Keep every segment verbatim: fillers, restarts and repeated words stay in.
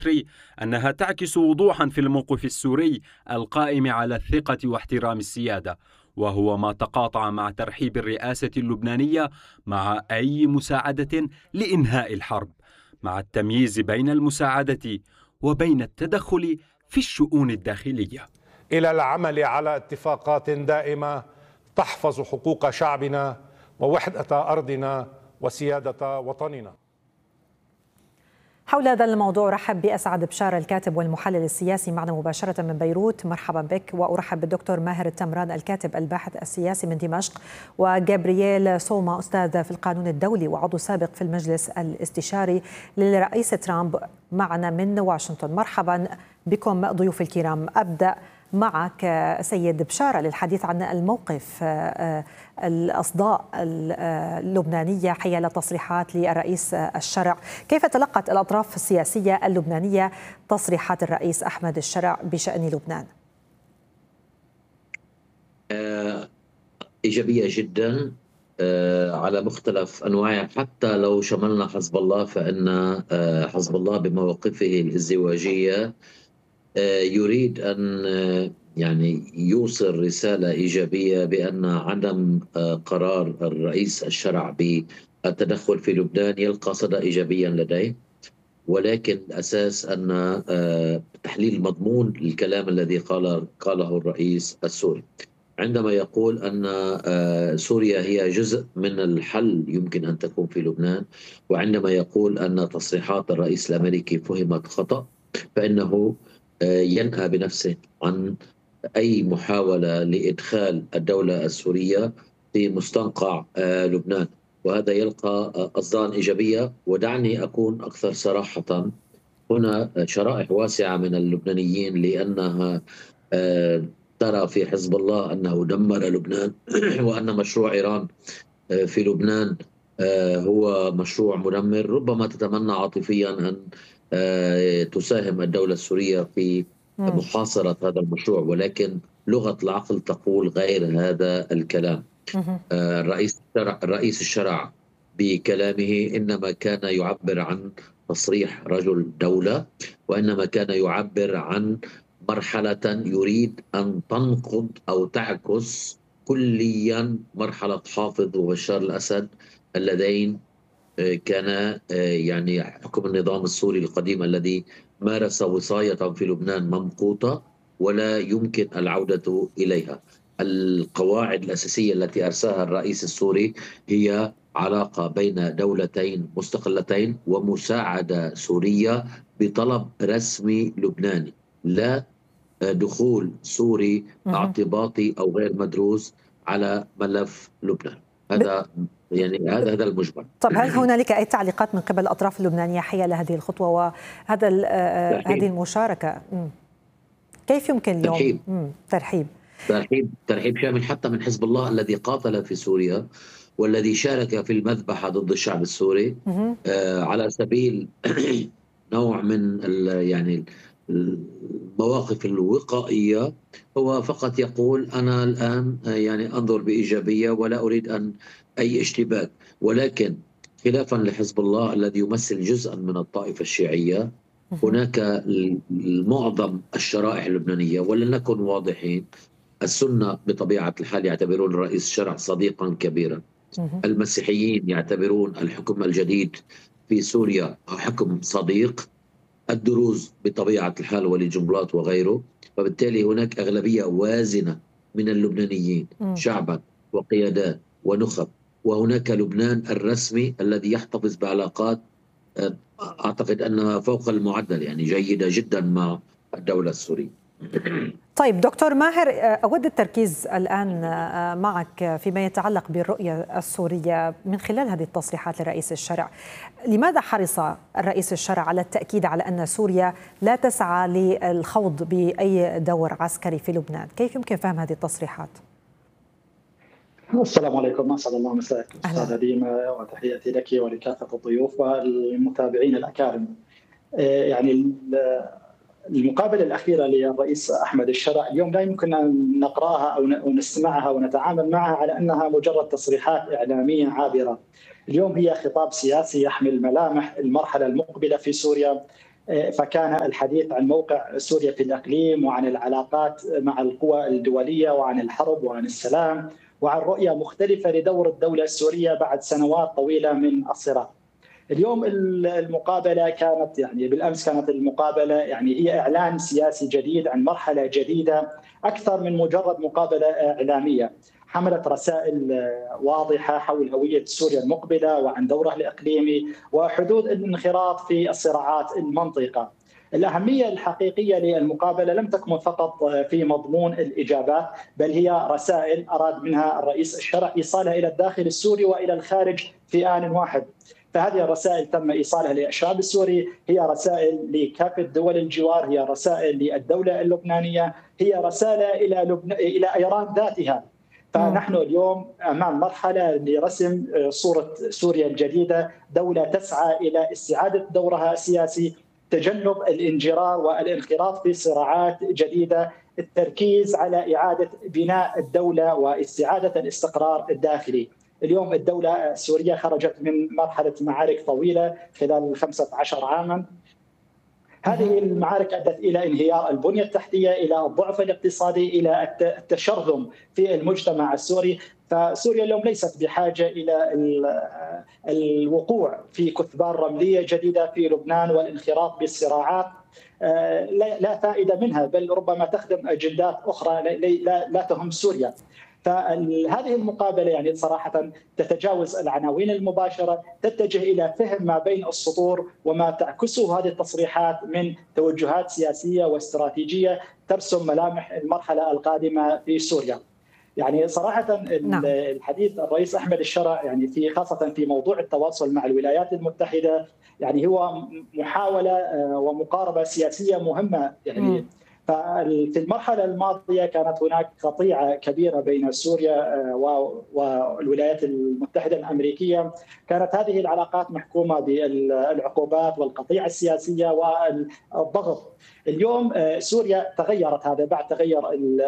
المصري أنها تعكس وضوحا في الموقف السوري القائم على الثقة واحترام السيادة، وهو ما تقاطع مع ترحيب الرئاسة اللبنانية مع أي مساعدة لإنهاء الحرب، مع التمييز بين المساعدة وبين التدخل في الشؤون الداخلية، إلى العمل على اتفاقات دائمة تحفظ حقوق شعبنا ووحدة أرضنا وسيادة وطننا. حول هذا الموضوع رحب بأسعد بشار الكاتب والمحلل السياسي معنا مباشرة من بيروت. مرحبا بك. وأرحب بالدكتور ماهر التمران الكاتب الباحث السياسي من دمشق، وجابرييل سوما أستاذ في القانون الدولي وعضو سابق في المجلس الاستشاري للرئيس ترامب معنا من واشنطن. مرحبا بكم ضيوف الكرام. أبدأ معك سيد بشارة للحديث عن الموقف الأصداء اللبنانية حيال تصريحات للرئيس الشرع. كيف تلقت الأطراف السياسية اللبنانية تصريحات الرئيس أحمد الشرع بشأن لبنان؟ إيجابية جدا على مختلف أنواعها، حتى لو شملنا حزب الله، فإن حزب الله بمواقفه الازدواجية يريد أن يعني يوصل رسالة إيجابية بأن عدم قرار الرئيس الشرع بالتدخل في لبنان يلقى صدى إيجابيا لديه، ولكن الأساس أن تحليل مضمون الكلام الذي قال قاله الرئيس السوري عندما يقول أن سوريا هي جزء من الحل يمكن أن تكون في لبنان، وعندما يقول أن تصريحات الرئيس الأمريكي فهمت خطأ، فإنه ينأى بنفسه عن أي محاولة لإدخال الدولة السورية في مستنقع لبنان، وهذا يلقى أصداء إيجابية. ودعني أكون أكثر صراحة، هنا شرائح واسعة من اللبنانيين لأنها ترى في حزب الله أنه دمر لبنان وأن مشروع إيران في لبنان هو مشروع مدمر. ربما تتمنى عاطفيا أن تساهم الدولة السورية في محاصرة هذا المشروع، ولكن لغة العقل تقول غير هذا الكلام. الرئيس الشرع, الرئيس الشرع بكلامه إنما كان يعبر عن تصريح رجل دولة، وإنما كان يعبر عن مرحلة يريد أن تنقض أو تعكس كليا مرحلة حافظ وبشار الأسد اللذين كان يعني حكم النظام السوري القديم الذي مارس وصاية في لبنان ممقوتة ولا يمكن العودة إليها. القواعد الأساسية التي أرساها الرئيس السوري هي علاقة بين دولتين مستقلتين ومساعدة سورية بطلب رسمي لبناني، لا دخول سوري اعتباطي أو غير مدروس على ملف لبنان. هذا يعني هذا هذا المجمل. طب هل هنالك أي تعليقات من قبل الأطراف اللبنانية حيال هذه الخطوة وهذا هذه المشاركة؟ كيف يمكن اليوم ترحيب ترحيب ترحيب ترحيب شامل حتى من حزب الله الذي قاتل في سوريا والذي شارك في المذبحة ضد الشعب السوري آه على سبيل نوع من يعني المواقف الوقائية. هو فقط يقول أنا الآن يعني أنظر بإيجابية ولا أريد أن أي اشتباك، ولكن خلافا لحزب الله الذي يمثل جزءا من الطائفة الشيعية، هناك معظم الشرائح اللبنانية، ولنكن واضحين، السنة بطبيعة الحال يعتبرون الرئيس الشرع صديقا كبيرا، المسيحيين يعتبرون الحكم الجديد في سوريا حكم صديق، الدروز بطبيعة الحال والجنبلاط وغيره، فبالتالي هناك أغلبية وازنة من اللبنانيين شعبا وقيادات ونخب، وهناك لبنان الرسمي الذي يحتفظ بعلاقات أعتقد أنها فوق المعدل، يعني جيدة جدا مع الدولة السورية. طيب دكتور ماهر، أود التركيز الآن معك فيما يتعلق بالرؤية السورية من خلال هذه التصريحات لرئيس الشرع. لماذا حرص الرئيس الشرع على التأكيد على أن سوريا لا تسعى للخوض بأي دور عسكري في لبنان؟ كيف يمكن فهم هذه التصريحات؟ السلام عليكم، أسعد الله مساءك أستاذة ديما، وتحياتي لك ولكافة الضيوف والمتابعين الأكارم. يعني المقابلة الأخيرة للرئيس أحمد الشرع اليوم لا يمكن أن نقرأها أو نسمعها ونتعامل معها على أنها مجرد تصريحات إعلامية عابرة. اليوم هي خطاب سياسي يحمل ملامح المرحلة المقبلة في سوريا، فكان الحديث عن موقع سوريا في الإقليم وعن العلاقات مع القوى الدولية وعن الحرب وعن السلام وعن رؤية مختلفة لدور الدولة السورية بعد سنوات طويلة من الصراع. اليوم المقابلة كانت يعني بالأمس كانت المقابلة يعني هي إعلان سياسي جديد عن مرحلة جديدة أكثر من مجرد مقابلة إعلامية، حملت رسائل واضحة حول هوية سوريا المقبلة وعن دورها الإقليمي وحدود الانخراط في الصراعات المنطقة. الأهمية الحقيقية للمقابلة لم تكن فقط في مضمون الإجابات، بل هي رسائل أراد منها الرئيس الشرع إيصالها إلى الداخل السوري وإلى الخارج في آن واحد. فهذه الرسائل تم إيصالها للشعب السوري، هي رسائل لكافة دول الجوار، هي رسائل للدولة اللبنانية، هي رسالة إلى لبن... إلى إيران ذاتها. فنحن اليوم أمام مرحلة لرسم صورة سوريا الجديدة، دولة تسعى إلى استعادة دورها السياسي، تجنب الانجرار والانخراط في صراعات جديدة، التركيز على إعادة بناء الدولة واستعادة الاستقرار الداخلي. اليوم الدولة السورية خرجت من مرحلة معارك طويلة خلال خمسة عشر عاما. هذه المعارك أدت إلى انهيار البنية التحتية، إلى الضعف الاقتصادي، إلى التشرذم في المجتمع السوري. فسوريا اليوم ليست بحاجة إلى الوقوع في كثبان رملية جديدة في لبنان والانخراط بالصراعات لا فائدة منها، بل ربما تخدم أجندات أخرى لا تهم سوريا. فهذه المقابلة يعني صراحة تتجاوز العناوين المباشرة، تتجه إلى فهم ما بين السطور وما تعكسه هذه التصريحات من توجهات سياسية واستراتيجية ترسم ملامح المرحلة القادمة في سوريا. يعني صراحة نعم. الحديث الرئيس أحمد الشرع يعني في خاصة في موضوع التواصل مع الولايات المتحدة يعني هو محاولة ومقاربة سياسية مهمة. يعني م. ففي المرحلة الماضية كانت هناك قطيعة كبيرة بين سوريا والولايات المتحدة الأمريكية، كانت هذه العلاقات محكومة بالعقوبات والقطيعة السياسية والضغط. اليوم سوريا تغيرت هذا بعد تغير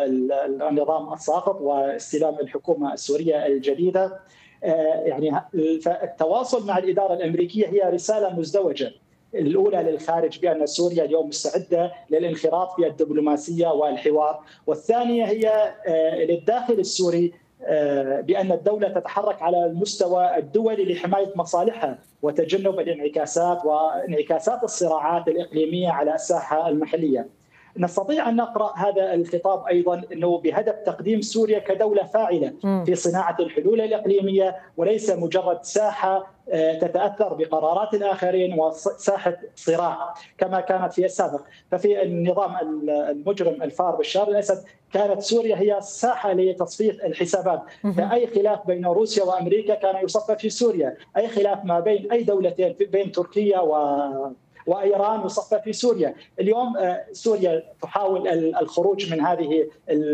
النظام الساقط واستلام الحكومة السورية الجديدة. يعني فالتواصل مع الإدارة الأمريكية هي رسالة مزدوجة، الأولى للخارج بأن سوريا اليوم مستعدة للانخراط في الدبلوماسية والحوار، والثانية هي للداخل السوري بأن الدولة تتحرك على المستوى الدولي لحماية مصالحها وتجنب الانعكاسات وانعكاسات الصراعات الإقليمية على الساحة المحلية. نستطيع أن نقرأ هذا الخطاب أيضا أنه بهدف تقديم سوريا كدولة فاعلة في صناعة الحلول الإقليمية، وليس مجرد ساحة تتأثر بقرارات الآخرين وساحة صراع كما كانت في السابق. ففي النظام المجرم الفار بشار الأسد كانت سوريا هي ساحة لتصفية الحسابات، فأي خلاف بين روسيا وأمريكا كان يصفى في سوريا، أي خلاف ما بين أي دولتين بين تركيا و وإيران يصفى في سوريا. اليوم سوريا تحاول الخروج من هذه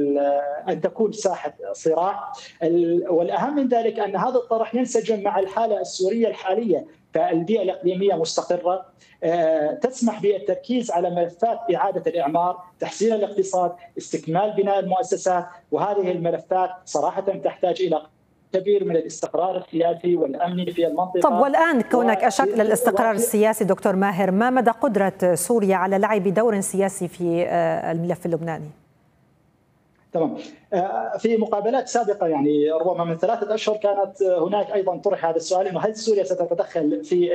أن تكون ساحة صراع، والأهم من ذلك أن هذا الطرح ينسجم مع الحالة السورية الحالية، فالبيئة الإقليمية مستقرة تسمح بالتركيز على ملفات إعادة الإعمار، تحسين الاقتصاد، استكمال بناء المؤسسات، وهذه الملفات صراحة تحتاج إلى كبير من الاستقرار السياسي والأمني في المنطقة. طب والآن كونك أشرت للاستقرار السياسي دكتور ماهر، ما مدى قدرة سوريا على لعب دور سياسي في الملف اللبناني؟ تمام. في مقابلات سابقة يعني ربما من ثلاثة أشهر كانت هناك أيضا طرح هذا السؤال، إنه هل سوريا ستتدخل في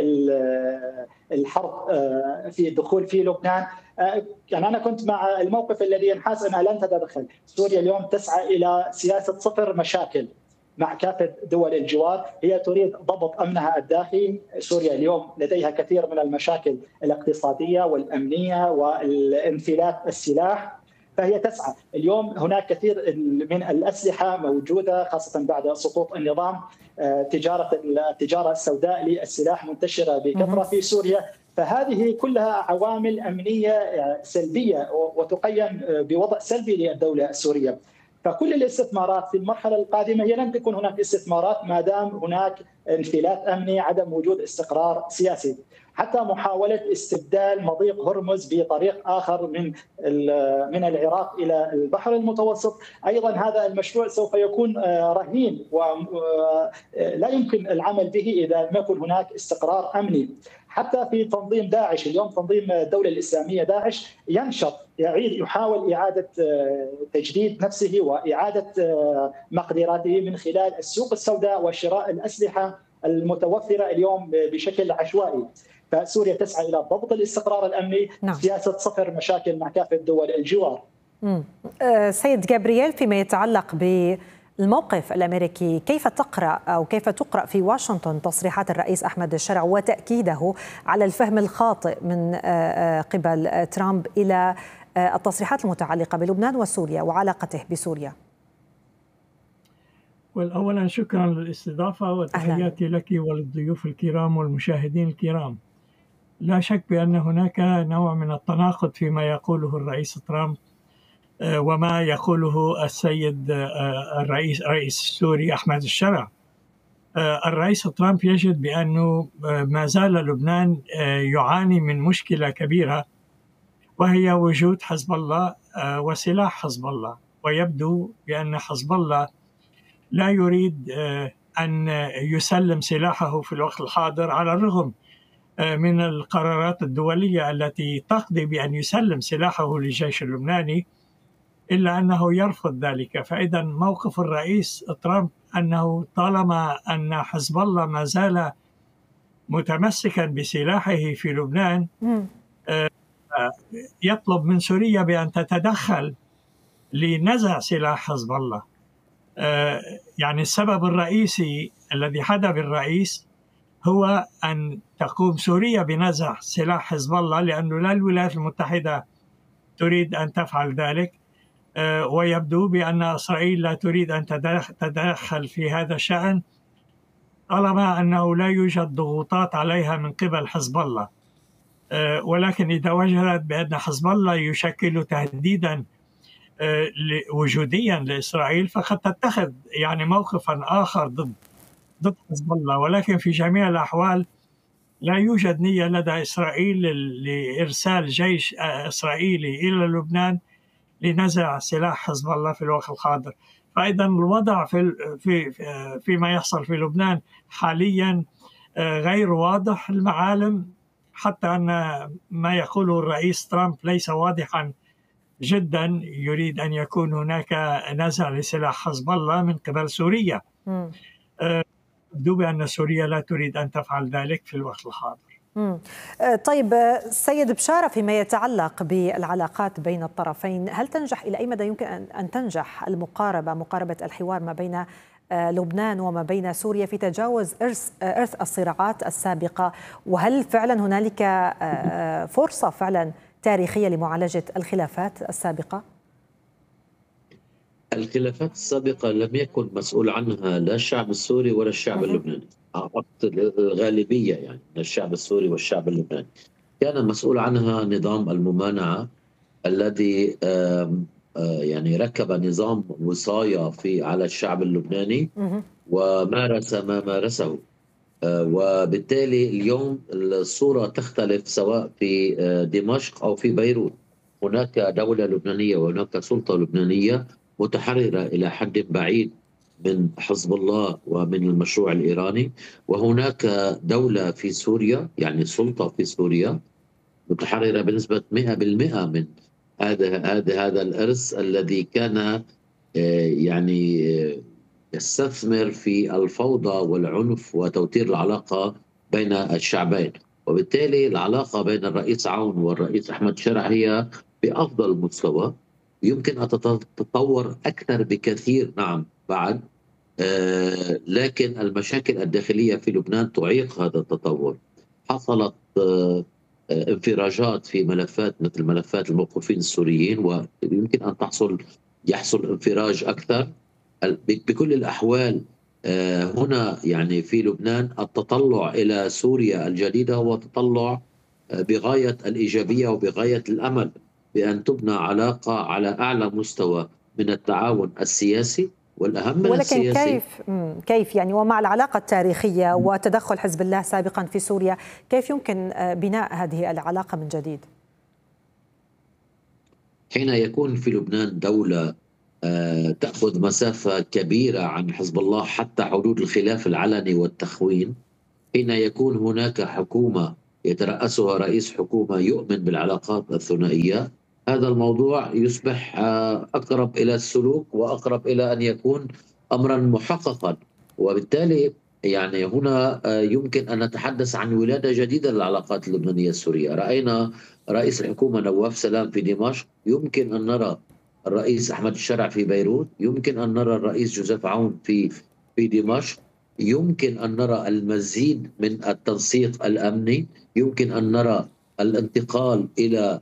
الحرب في الدخول في لبنان؟ يعني أنا كنت مع الموقف الذي ينحاز أنها لن تتدخل. سوريا اليوم تسعى إلى سياسة صفر مشاكل مع كافة دول الجوار، هي تريد ضبط أمنها الداخلي. سوريا اليوم لديها كثير من المشاكل الاقتصادية والأمنية والانفلات السلاح، فهي تسعى. اليوم هناك كثير من الأسلحة موجودة خاصة بعد سقوط النظام، تجارة التجارة السوداء للسلاح منتشرة بكثرة في سوريا، فهذه كلها عوامل أمنية سلبية وتقيم بوضع سلبي للدولة السورية. فكل الاستثمارات في المرحلة القادمة هي لن تكون هناك استثمارات ما دام هناك انفلات أمني، عدم وجود استقرار سياسي. حتى محاولة استبدال مضيق هرمز بطريق آخر من من العراق إلى البحر المتوسط، أيضا هذا المشروع سوف يكون رهين ولا يمكن العمل به إذا لم يكن هناك استقرار أمني. حتى في تنظيم داعش اليوم، تنظيم الدولة الإسلامية داعش ينشط، يعيد يحاول إعادة تجديد نفسه وإعادة مقدراته من خلال السوق السوداء وشراء الأسلحة المتوفرة اليوم بشكل عشوائي. فسوريا تسعى إلى ضبط الاستقرار الأمني، نعم. سياسة صفر مشاكل مع كافة دول الجوار. أه سيد جابرييل، فيما يتعلق بالموقف الأمريكي، كيف تقرأ أو كيف تقرأ في واشنطن تصريحات الرئيس أحمد الشرع وتأكيده على الفهم الخاطئ من قبل ترامب إلى التصريحات المتعلقة بلبنان وسوريا وعلاقته بسوريا؟ أولا شكرا للاستضافة وتحياتي لك وللضيوف الكرام والمشاهدين الكرام. لا شك بأن هناك نوع من التناقض فيما يقوله الرئيس ترامب وما يقوله السيد الرئيس الرئيس السوري أحمد الشرع. الرئيس ترامب يجد بأنه ما زال لبنان يعاني من مشكلة كبيرة، وهي وجود حزب الله وسلاح حزب الله، ويبدو بأن حزب الله لا يريد أن يسلم سلاحه في الوقت الحاضر، على الرغم من القرارات الدولية التي تقضي بأن يسلم سلاحه للجيش اللبناني، إلا أنه يرفض ذلك. فإذا موقف الرئيس ترامب أنه طالما أن حزب الله ما زال متمسكا بسلاحه في لبنان يطلب من سوريا بأن تتدخل لنزع سلاح حزب الله. يعني السبب الرئيسي الذي حدا بالرئيس هو أن تقوم سوريا بنزع سلاح حزب الله، لأنه لا الولايات المتحدة تريد أن تفعل ذلك، ويبدو بأن إسرائيل لا تريد أن تتدخل في هذا الشأن طالما أنه لا يوجد ضغوطات عليها من قبل حزب الله. ولكن إذا وجدت بأن حزب الله يشكل تهديدا وجوديا لإسرائيل فقد تتخذ يعني موقفا آخر ضد ضد حزب الله. ولكن في جميع الأحوال لا يوجد نية لدى إسرائيل لإرسال جيش إسرائيلي إلى لبنان لنزع سلاح حزب الله في الوقت الحاضر. فإذا الوضع في في فيما يحصل في لبنان حاليا غير واضح المعالم، حتى أن ما يقوله الرئيس ترامب ليس واضحا جدا. يريد أن يكون هناك نزع لسلاح حزب الله من قبل سوريا. يبدو بأن سوريا لا تريد أن تفعل ذلك في الوقت الحاضر. مم. طيب سيد بشارة، فيما يتعلق بالعلاقات بين الطرفين، هل تنجح إلى أي مدى يمكن أن تنجح المقاربة مقاربة الحوار ما بين لبنان وما بين سوريا في تجاوز إرث إرث الصراعات السابقة؟ وهل فعلا هنالك فرصة فعلا تاريخية لمعالجة الخلافات السابقة؟ الخلافات السابقة لم يكن مسؤول عنها لا الشعب السوري ولا الشعب اللبناني، الغالبية يعني الشعب السوري والشعب اللبناني. كان مسؤول عنها نظام الممانعة الذي يعني ركب نظام وصاية في على الشعب اللبناني ومارس ما مارسه. وبالتالي اليوم الصورة تختلف سواء في دمشق أو في بيروت. هناك دولة لبنانية وهناك سلطة لبنانية متحررة إلى حد بعيد من حزب الله ومن المشروع الإيراني، وهناك دولة في سوريا يعني سلطة في سوريا متحررة بنسبة مئة بالمئة من هذا هذا هذا الإرث الذي كان يعني يستثمر في الفوضى والعنف وتوتير العلاقة بين الشعبين. وبالتالي العلاقة بين الرئيس عون والرئيس أحمد شرع هي بأفضل مستوى، يمكن أن تتطور أكثر بكثير نعم بعد، آه لكن المشاكل الداخلية في لبنان تعيق هذا التطور. حصلت آه انفراجات في ملفات مثل ملفات الموقوفين السوريين، ويمكن أن تحصل يحصل انفراج أكثر. بكل الأحوال آه هنا يعني في لبنان التطلع إلى سوريا الجديدة هو تطلع آه بغاية الإيجابية وبغاية الأمل بأن تبنى علاقة على أعلى مستوى من التعاون السياسي، والأهم من ولكن السياسي. كيف كيف يعني ومع العلاقة التاريخية وتدخل حزب الله سابقا في سوريا، كيف يمكن بناء هذه العلاقة من جديد؟ حين يكون في لبنان دولة تأخذ مسافة كبيرة عن حزب الله حتى حدود الخلاف العلني والتخوين، حين يكون هناك حكومة يترأسها رئيس حكومة يؤمن بالعلاقات الثنائية، هذا الموضوع يصبح أقرب إلى السلوك وأقرب إلى أن يكون أمرا محققا. وبالتالي يعني هنا يمكن أن نتحدث عن ولادة جديدة للعلاقات اللبنانية السورية. رأينا رئيس الحكومة نواف سلام في دمشق، يمكن أن نرى الرئيس أحمد الشرع في بيروت، يمكن أن نرى الرئيس جوزيف عون في في دمشق، يمكن أن نرى المزيد من التنسيق الأمني، يمكن أن نرى الانتقال إلى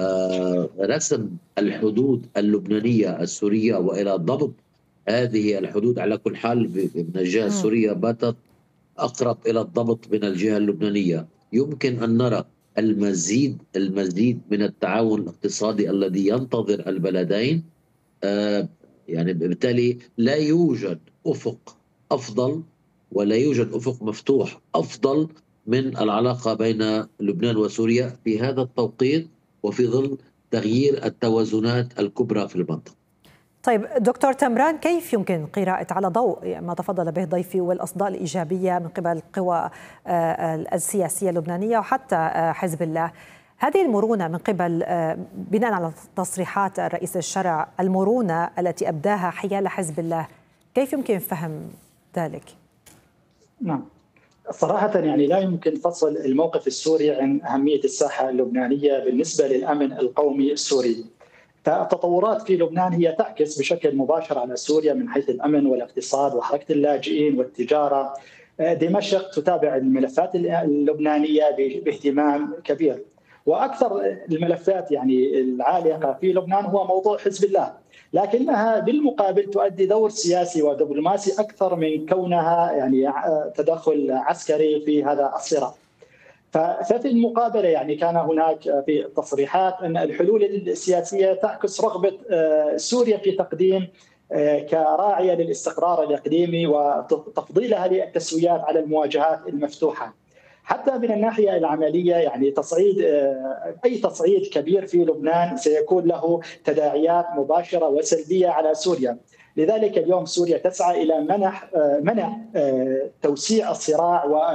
رسم الحدود اللبنانية السورية وإلى ضبط هذه الحدود. على كل حال من الجهة السورية باتت أقرب إلى الضبط من الجهة اللبنانية. يمكن أن نرى المزيد المزيد من التعاون الاقتصادي الذي ينتظر البلدين. آه يعني بالتالي لا يوجد أفق أفضل ولا يوجد أفق مفتوح أفضل من العلاقة بين لبنان وسوريا في هذا التوقيت وفي ظل تغيير التوازنات الكبرى في المنطقة. طيب دكتور تمران، كيف يمكن قراءة على ضوء ما تفضل به ضيفي والأصداء الإيجابية من قبل القوى السياسية اللبنانية وحتى حزب الله هذه المرونة من قبل بناء على تصريحات الرئيس الشرع، المرونة التي أبداها حيال حزب الله، كيف يمكن فهم ذلك؟ نعم صراحة يعني لا يمكن فصل الموقف السوري عن أهمية الساحة اللبنانية بالنسبة للأمن القومي السوري. فالتطورات في لبنان هي تعكس بشكل مباشر على سوريا من حيث الأمن والاقتصاد وحركة اللاجئين والتجارة. دمشق تتابع الملفات اللبنانية باهتمام كبير، وأكثر الملفات يعني العالقة في لبنان هو موضوع حزب الله، لكنها بالمقابل تؤدي دور سياسي ودبلوماسي أكثر من كونها يعني تدخل عسكري في هذا الصراع. ففي المقابلة يعني كان هناك في تصريحات أن الحلول السياسية تعكس رغبة سوريا في تقديم كراعية للاستقرار الإقليمي وتفضيلها للتسويات على المواجهات المفتوحة. حتى من الناحية العملية يعني تصعيد أي تصعيد كبير في لبنان سيكون له تداعيات مباشرة وسلبية على سوريا. لذلك اليوم سوريا تسعى إلى منع منع توسيع الصراع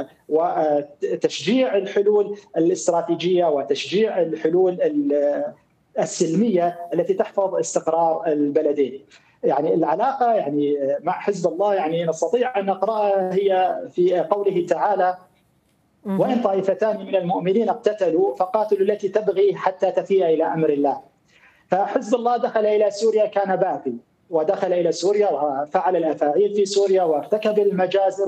وتشجيع الحلول الاستراتيجية وتشجيع الحلول السلمية التي تحفظ استقرار البلدين. يعني العلاقة يعني مع حزب الله يعني نستطيع أن نقرأها هي في قوله تعالى: وإن طائفتان من المؤمنين اقتتلوا فقاتلوا التي تبغي حتى تفيء إلى أمر الله. فحزب الله دخل إلى سوريا كان باغي، ودخل إلى سوريا وفعل الأفاعيل في سوريا وارتكب المجازر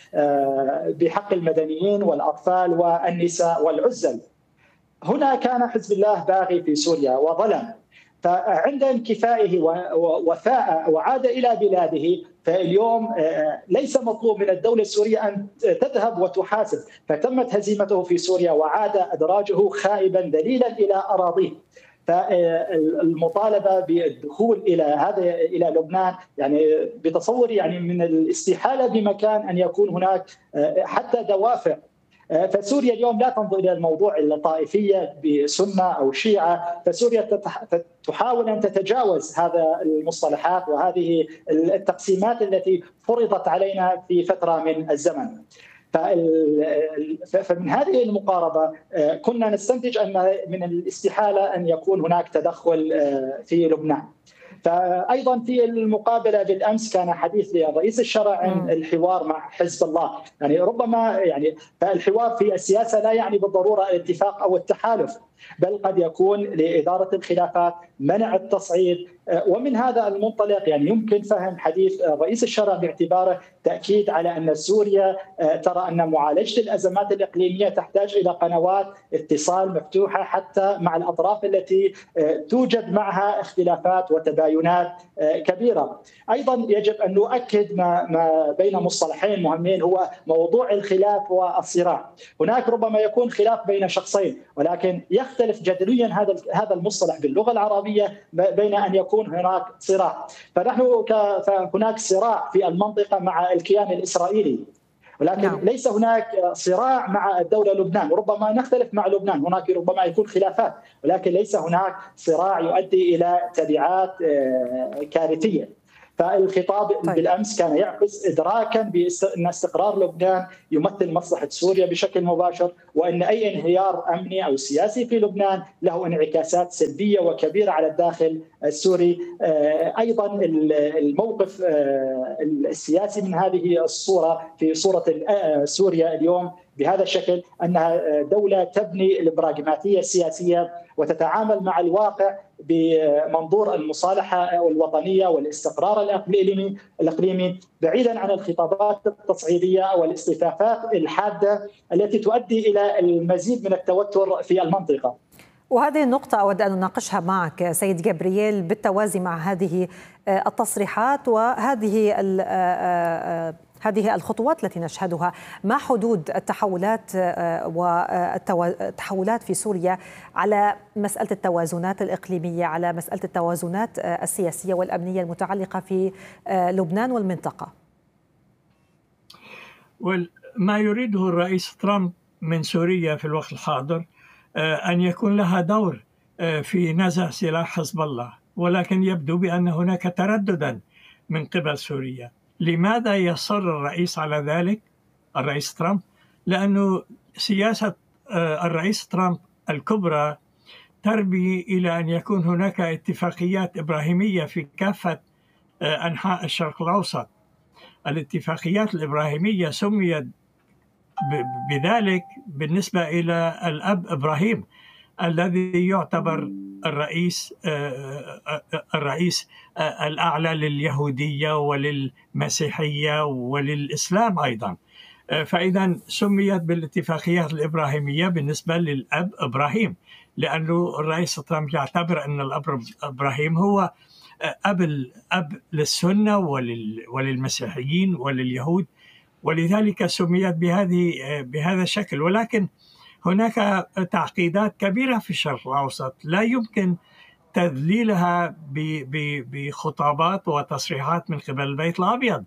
وبحق المدنيين والأطفال والنساء والعزل. هنا كان حزب الله باغي في سوريا وظلم، فعند انكفائه وفاء وعاد إلى بلاده، فاليوم ليس مطلوب من الدولة السورية أن تذهب وتحاسب، فتمت هزيمته في سوريا وعاد أدراجه خائبا ذليلا إلى أراضيه. فالمطالبه بالدخول الى هذا الى لبنان يعني بتصور يعني من الاستحاله بمكان ان يكون هناك حتى دوافع. فسوريا اليوم لا تنظر الى الموضوع الطائفيه بسنه او شيعه، فسوريا تحاول ان تتجاوز هذا المصطلحات وهذه التقسيمات التي فرضت علينا في فتره من الزمن. فمن هذه المقاربة كنا نستنتج أن من الاستحالة أن يكون هناك تدخل في لبنان. فأيضا في المقابلة بالأمس كان حديث للرئيس الشرع عن الحوار مع حزب الله، يعني ربما يعني فالحوار في السياسة لا يعني بالضرورة الاتفاق أو التحالف، بل قد يكون لإدارة الخلافات، منع التصعيد. ومن هذا المنطلق يعني يمكن فهم حديث رئيس الشرع باعتباره تأكيد على أن سوريا ترى أن معالجة الأزمات الإقليمية تحتاج إلى قنوات اتصال مفتوحة حتى مع الأطراف التي توجد معها اختلافات وتباينات كبيرة. أيضا يجب أن نؤكد ما, ما بين مصطلحين مهمين، هو موضوع الخلاف والصراع. هناك ربما يكون خلاف بين شخصين، ولكن يختلف جذريا هذا هذا المصطلح باللغة العربية بين أن يكون هناك صراع. فنحن هناك صراع في المنطقة مع الكيان الإسرائيلي، ولكن نعم. ليس هناك صراع مع الدولة لبنان. وربما نختلف مع لبنان، هناك ربما يكون خلافات، ولكن ليس هناك صراع يؤدي إلى تبعات كارثية. فالخطاب طيب. بالأمس كان يعكس إدراكا بأن استقرار لبنان يمثل مصلحة سوريا بشكل مباشر، وأن أي انهيار أمني أو سياسي في لبنان له انعكاسات سلبية وكبيرة على الداخل السوري. أيضا الموقف السياسي من هذه الصورة في صورة سوريا اليوم بهذا الشكل، أنها دولة تبني البراغماتية السياسية وتتعامل مع الواقع بمنظور المصالحة الوطنية والاستقرار الإقليمي الإقليمي بعيدا عن الخطابات التصعيدية والاستفافات الحادة التي تؤدي إلى المزيد من التوتر في المنطقة. وهذه النقطة أود أن أناقشها معك سيد جابرييل بالتوازي مع هذه التصريحات وهذه هذه الخطوات التي نشهدها. ما حدود التحولات والتحولات في سوريا على مسألة التوازنات الإقليمية، على مسألة التوازنات السياسية والأمنية المتعلقة في لبنان والمنطقة؟ ما يريده الرئيس ترامب من سوريا في الوقت الحاضر أن يكون لها دور في نزع سلاح حزب الله، ولكن يبدو بأن هناك ترددا من قبل سوريا. لماذا يصر الرئيس على ذلك الرئيس ترامب؟ لأنه سياسة الرئيس ترامب الكبرى تربي إلى أن يكون هناك اتفاقيات إبراهيمية في كافة أنحاء الشرق الأوسط. الاتفاقيات الإبراهيمية سميت بذلك بالنسبة إلى الأب إبراهيم الذي يعتبر الرئيس الرئيس الأعلى لليهودية وللمسيحية وللإسلام أيضا. فإذا سميت بالاتفاقيات الإبراهيمية بالنسبة للأب إبراهيم، لأنه الرئيس ترامب يعتبر أن الأب إبراهيم هو أب الأب للسنة وللمسيحيين ولليهود، ولذلك سميت بهذه بهذا الشكل. ولكن هناك تعقيدات كبيرة في الشرق الأوسط لا يمكن تذليلها بخطابات وتصريحات من قبل البيت الأبيض.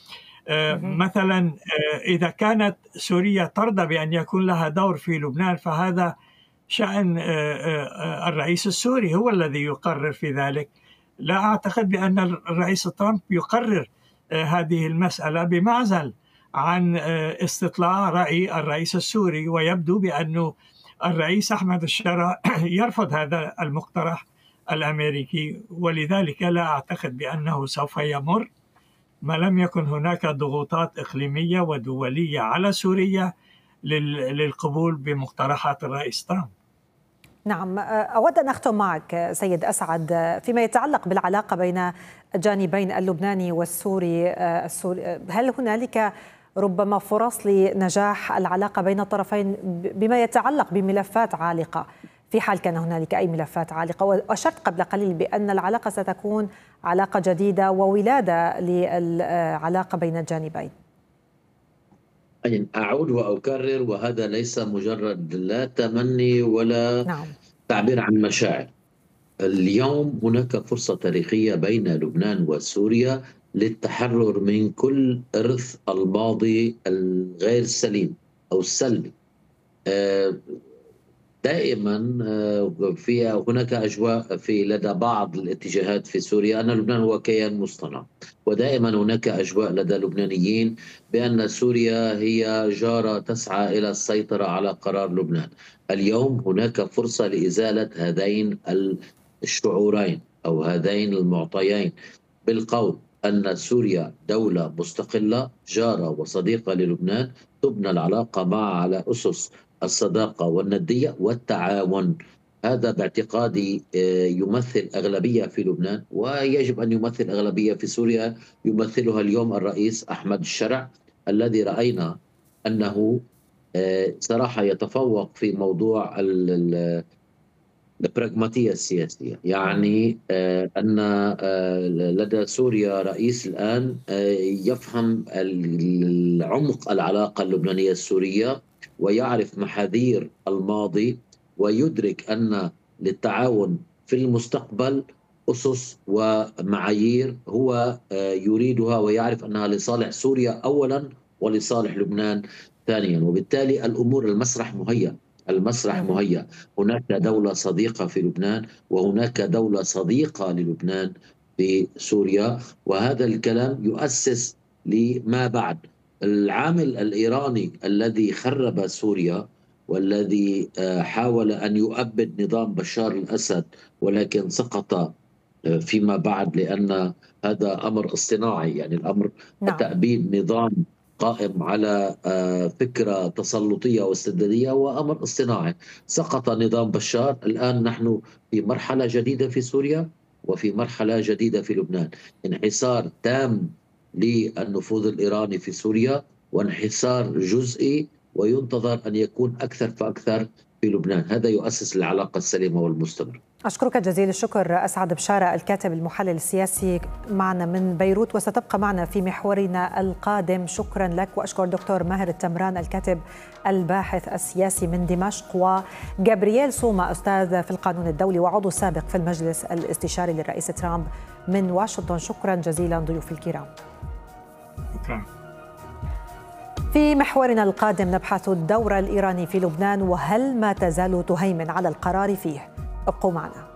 مثلا إذا كانت سوريا ترضى بأن يكون لها دور في لبنان فهذا شأن الرئيس السوري، هو الذي يقرر في ذلك. لا أعتقد بأن الرئيس ترامب يقرر هذه المسألة بمعزل عن استطلاع رأي الرئيس السوري، ويبدو بأنه الرئيس أحمد الشرع يرفض هذا المقترح الأمريكي، ولذلك لا أعتقد بأنه سوف يمر ما لم يكن هناك ضغوطات إقليمية ودولية على سوريا للقبول بمقترحات الرئيس ترامب. نعم، أود أن أختم معك سيد أسعد فيما يتعلق بالعلاقة بين الجانبين اللبناني والسوري. هل هنالك ربما فرص لنجاح العلاقة بين الطرفين بما يتعلق بملفات عالقة في حال كان هنالك أي ملفات عالقة؟ وأشرت قبل قليل بأن العلاقة ستكون علاقة جديدة وولادة للعلاقة بين الجانبين. أعود وأكرر، وهذا ليس مجرد لا تمني ولا نعم. تعبير عن مشاعر. اليوم هناك فرصة تاريخية بين لبنان وسوريا للتحرر من كل إرث الماضي الغير سليم أو السلبي. دائما في هناك أجواء في لدى بعض الاتجاهات في سوريا أن لبنان هو كيان مصطنع، ودائما هناك أجواء لدى اللبنانيين بأن سوريا هي جارة تسعى إلى السيطرة على قرار لبنان. اليوم هناك فرصة لإزالة هذين الشعورين أو هذين المعطيين بالقول أن سوريا دولة مستقلة جارة وصديقة للبنان، تبنى العلاقة معها على أسس الصداقة والندية والتعاون. هذا باعتقادي يمثل أغلبية في لبنان، ويجب أن يمثل أغلبية في سوريا يمثلها اليوم الرئيس أحمد الشرع، الذي رأينا أنه صراحة يتفوق في موضوع البراغماتية السياسية. يعني أن لدى سوريا رئيس الآن يفهم العمق العلاقة اللبنانية السورية ويعرف محاذير الماضي، ويدرك أن للتعاون في المستقبل أسس ومعايير هو يريدها، ويعرف أنها لصالح سوريا أولا ولصالح لبنان ثانيا. وبالتالي الأمور المسرح مهيأ، المسرح مهيأ. هناك دولة صديقة في لبنان وهناك دولة صديقة للبنان، في سوريا، وهذا الكلام يؤسس لما بعد. العامل الإيراني الذي خرب سوريا والذي حاول أن يؤبد نظام بشار الأسد ولكن سقط فيما بعد، لأن هذا أمر اصطناعي، يعني الأمر نعم. تأبيد نظام قائم على فكرة تسلطية واستبدادية وأمر اصطناعي. سقط نظام بشار، الآن نحن في مرحلة جديدة في سوريا وفي مرحلة جديدة في لبنان، انحسار تام للنفوذ الإيراني في سوريا وانحسار جزئي وينتظر أن يكون أكثر فأكثر في لبنان. هذا يؤسس العلاقة السليمة والمستمرة. أشكرك جزيل الشكر أسعد بشارة الكاتب المحلل السياسي معنا من بيروت، وستبقى معنا في محورنا القادم. شكرا لك. وأشكر دكتور ماهر التمران الكاتب الباحث السياسي من دمشق، وجابرييل سوما أستاذ في القانون الدولي وعضو سابق في المجلس الاستشاري للرئيس ترامب من واشنطن. شكرا جزيلا ضيوف الكرام. شكرا. في محورنا القادم نبحث الدور الإيراني في لبنان، وهل ما تزال تهيمن على القرار فيه؟ ابقوا معنا.